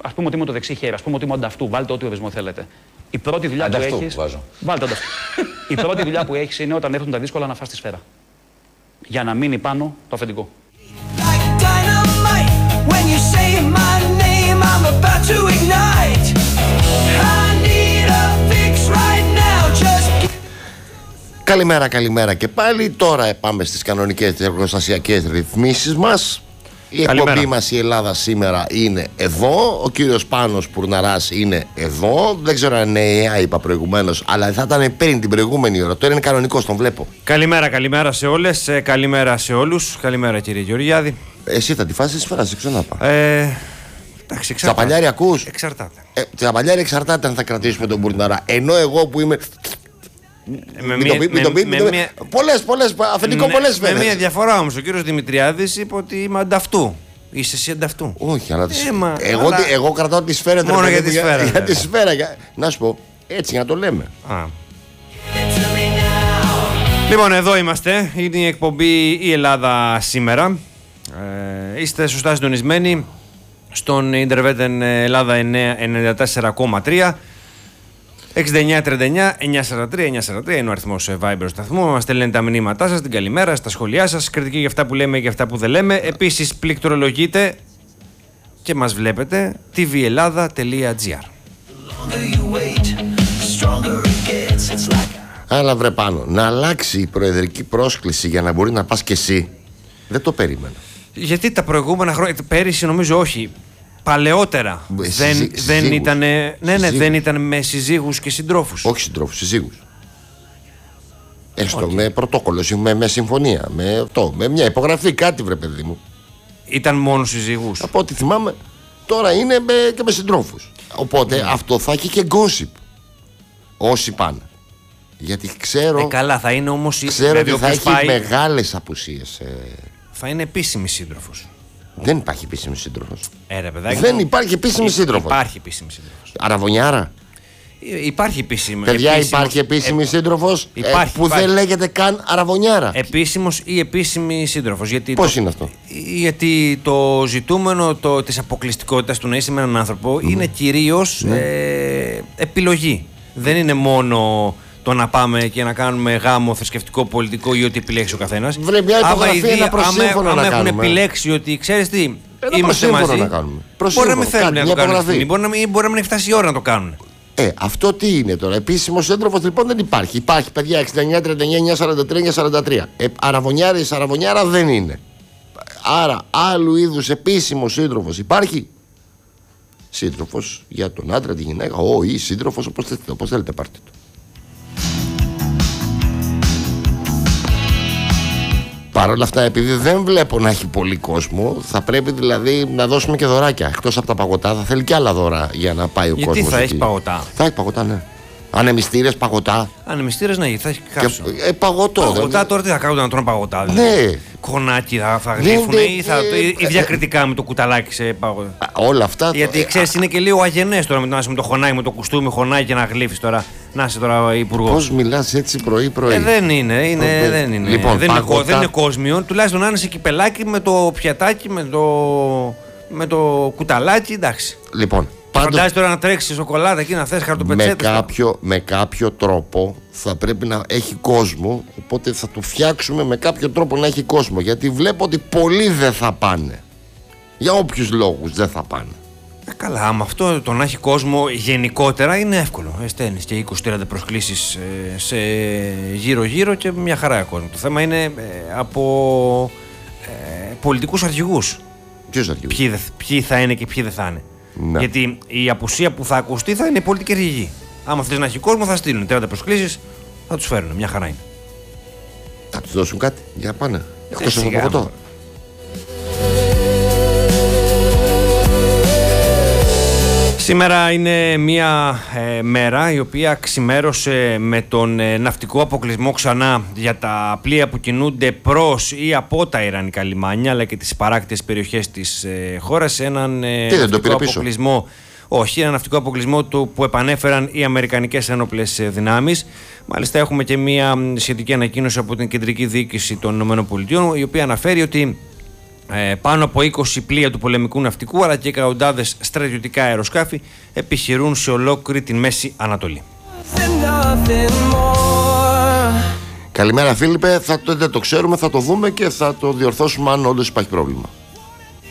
ας πούμε ότι είμαι το δεξί χέρι, ας πούμε ότι είμαι ανταυτού, βάλτε ό,τι ορισμό θέλετε. Η πρώτη δουλειά που έχεις. Βάλτε ανταυτού. Η πρώτη δουλειά που έχεις είναι όταν έρθουν τα δύσκολα να φας τη σφαίρα. Για να μείνει πάνω το αφεντικό. Καλημέρα, καλημέρα και πάλι. Τώρα πάμε στις κανονικές εργοστασιακές ρυθμίσεις μας. Η εκπομπή μας η Ελλάδα σήμερα είναι εδώ. Ο κύριος Πάνος Πουρναράς είναι εδώ. Δεν ξέρω αν είναι AI είπα προηγουμένως, αλλά θα ήταν πριν την προηγούμενη ώρα. Τώρα είναι κανονικός, τον βλέπω. Καλημέρα, καλημέρα σε όλες. Καλημέρα σε όλους. Καλημέρα κύριε Γεωργιάδη. Εσύ θα τη φάσεις της φράσης, ξανάπα. Εντάξει, Τσαπαλιάρη ακούς? Εξαρτάται. Τσαπαλιάρη εξαρτάται αν θα κρατήσουμε τον Πουρναρά. Ενώ εγώ που είμαι. Πολλές, αφεντικό πολλές φορές. Με μια διαφορά όμως, ο κύριος Δημητριάδης είπε ότι είμαι ανταυτού. Είσαι εσύ ανταυτού. Όχι, αλλά εγώ κρατάω τη σφαίρα. Μόνο για τη σφαίρα. Για τη σφαίρα. Να σου πω, έτσι για να το λέμε. Λοιπόν, εδώ είμαστε. Είναι η εκπομπή Η Ελλάδα σήμερα. Είστε σωστά συντονισμένοι στον Ιντερβέτεν Ελλάδα 94,3. 6939-943-943 είναι ο αριθμός Viber του σταθμού. Μας στέλνετε τα μηνύματά σας, την καλημέρα, στα σχόλιά σας, κριτική για αυτά που λέμε και για αυτά που δεν λέμε. Επίσης, πληκτρολογείτε και μας βλέπετε tvellada.gr. Αλλά βρε Πάνο, να αλλάξει η προεδρική πρόσκληση για να μπορεί να πας κι εσύ, δεν το περίμενα. Γιατί τα προηγούμενα χρόνια, πέρυσι νομίζω όχι. Παλαιότερα δεν ήταν. Δεν ήταν με συζύγους και συντρόφους. Όχι συντρόφους, συζύγους. Έστω με πρωτόκολλο, με συμφωνία. Με μια υπογραφή, κάτι βρε παιδί μου. Ήταν μόνο συζύγους. Από ό,τι θυμάμαι, τώρα είναι και με συντρόφους. Οπότε αυτό θα έχει και gossip. Όσοι πάνε. Γιατί ξέρω. Καλά, θα είναι όμως. Ξέρω ότι θα έχει μεγάλες απουσίες. Θα είναι επίσημη σύντροφος. Δεν υπάρχει επίσημη σύντροφος. Δεν υπάρχει επίσημη σύντροφος. Υπάρχει επίσημη σύντροφος. Αραβωνιάρα. Υπάρχει επίσημη. Παιδιά, υπάρχει επίσημη σύντροφος που δεν λέγεται καν αραβωνιάρα. Επίσημος ή επίσημη σύντροφος. Πώς είναι αυτό? Γιατί το ζητούμενο της αποκλειστικότητας του να είσαι με έναν άνθρωπο είναι κυρίως επιλογή. Δεν είναι μόνο το να πάμε και να κάνουμε γάμο θρησκευτικό, πολιτικό ή ό,τι επιλέξει ο καθένας. Βρε μια υπογραφή, ένα προσύμφωνο να κάνουμε. Αν έχουν επιλέξει ότι ξέρεις τι, είμαστε μαζί, να κάνουμε. Μπορεί να μην θέλουν να το κάνουν. Μπορεί να μην φτάσει η ώρα να το κάνουν. Αυτό τι είναι τώρα? Επίσημος σύντροφος λοιπόν δεν υπάρχει. Υπάρχει παιδιά 6939-943-943. Αραβωνιάρα δεν είναι. Άρα άλλου είδους επίσημος σύντροφος υπάρχει? Σύντροφος για τον άντρα, τη γυναίκα, ή σύντροφος, όπως θέλετε πάρτε το. Παρ' όλα αυτά, επειδή δεν βλέπω να έχει πολύ κόσμο, θα πρέπει δηλαδή να δώσουμε και δωράκια. Εκτός από τα παγωτά, θα θέλει και άλλα δώρα για να πάει ο κόσμος. Γιατί θα έχει παγωτά? Θα έχει παγωτά, ναι. Ανεμιστήρες, παγωτά. Ανεμιστήρες, ναι, θα έχει κάψο. Παγωτό. Παγωτά τώρα τι θα κάνουν να τρώνε παγωτά? Ναι. Κονάκι θα γλύφουν ή διακριτικά με το κουταλάκι σε παγωτά? Όλα αυτά. Γιατί ξέρεις, είναι και λίγο αγενές τώρα με το χωνάκι, με το κουστούμι χωνάκι και να γλύφεις τώρα. Να είσαι τώρα υπουργός. Πώς μιλάς έτσι πρωί-πρωί? Δεν είναι. Λοιπόν, δεν είναι κόσμιο. Τουλάχιστον να είναι σε κυπελάκι με το πιατάκι, με το κουταλάκι, εντάξει. Λοιπόν. Φαντάζεσαι τώρα να τρέξει σοκολάτα εκεί να θες χαρτοπετσέτες. Με κάποιο τρόπο θα πρέπει να έχει κόσμο. Οπότε θα το φτιάξουμε με κάποιο τρόπο να έχει κόσμο. Γιατί βλέπω ότι πολλοί δεν θα πάνε. Για όποιους λόγους δεν θα πάνε. Καλά, άμα αυτό το να έχει κόσμο γενικότερα είναι εύκολο. Στέλνεις και 20-30 προσκλήσεις σε γύρω-γύρω και μια χαρά κόσμο. Το θέμα είναι από πολιτικούς αρχηγούς. Ποιους αρχηγούς? Ποιοι θα είναι και ποιοι δεν θα είναι. Ναι. Γιατί η απουσία που θα ακουστεί θα είναι η πολιτική αρχηγή. Άμα θες να έχει κόσμο, θα στείλουν 30 προσκλήσεις, θα τους φέρουν. Μια χαρά είναι. Θα τους δώσουν κάτι για να πάνε. Εκτός από παγωτό. Σήμερα είναι μια μέρα η οποία ξημέρωσε με τον ναυτικό αποκλεισμό ξανά για τα πλοία που κινούνται προς ή από τα ιρανικά λιμάνια αλλά και τις παράκτιες περιοχές της χώρας. Έναν ναυτικό αποκλεισμό. Όχι, ένα ναυτικό αποκλεισμό που επανέφεραν οι αμερικανικές ένοπλες δυνάμεις. Μάλιστα έχουμε και μια σχετική ανακοίνωση από την κεντρική διοίκηση των ΗΠΑ η οποία αναφέρει ότι Πάνω από 20 πλοία του πολεμικού ναυτικού αλλά και εκατοντάδες στρατιωτικά αεροσκάφη επιχειρούν σε ολόκληρη την Μέση Ανατολή. Καλημέρα Φίλιππε, δεν το ξέρουμε, θα το δούμε και θα το διορθώσουμε αν όντως υπάρχει πρόβλημα.